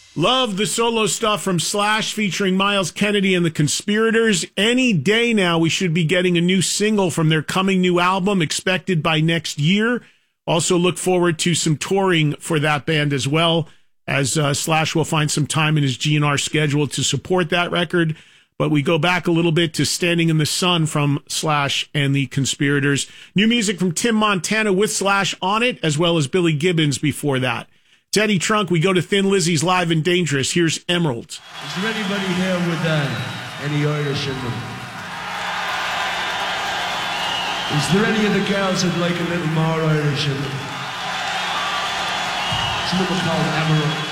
Love the solo stuff from Slash featuring Miles Kennedy and the Conspirators. Any day now, we should be getting a new single from their coming new album, expected by next year. Also look forward to some touring for that band as well, as Slash will find some time in his GNR schedule to support that record. But we go back a little bit to Standing in the Sun from Slash and the Conspirators. New music from Tim Montana with Slash on it, as well as Billy Gibbons before that. Teddy Trunk, we go to Thin Lizzy's Live and Dangerous. Here's Emerald. Is there anybody here with any Irish in them? Is there any of the girls that like a little more Irish in them? It's a little called Emerald.